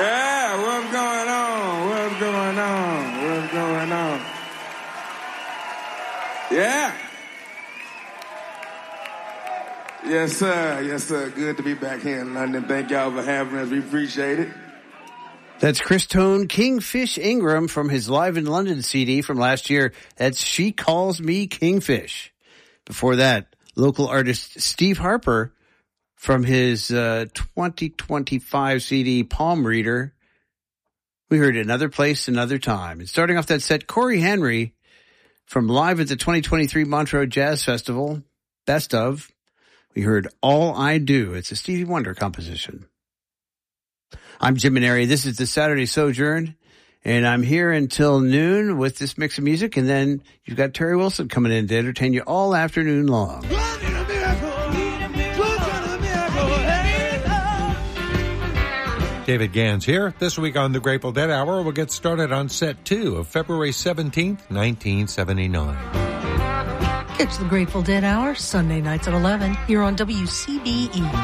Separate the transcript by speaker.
Speaker 1: Yeah, what's going on? What's going on? What's going on? Yeah. Yes, sir. Yes, sir. Good to be back here in London. Thank y'all for having us. We appreciate it.
Speaker 2: That's Chris Tone, Kingfish Ingram from his Live in London CD from last year. That's She Calls Me Kingfish. Before that, local artist Steve Harper from his 2025 CD Palm Reader. We heard Another Place, Another Time. And starting off that set, Corey Henry from Live at the 2023 Montreux Jazz Festival, Best Of. We heard All I Do. It's a Stevie Wonder composition. I'm Jim Maneri. This is the Saturday Sojourn, and I'm here until noon with this mix of music, and then you've got Terry Wilson coming in to entertain you all afternoon long.
Speaker 3: David Gans here. This week on the Grateful Dead Hour, we'll get started on set 2 of February 17th, 1979.
Speaker 4: Catch the Grateful Dead Hour Sunday nights at 11 here on WCBE.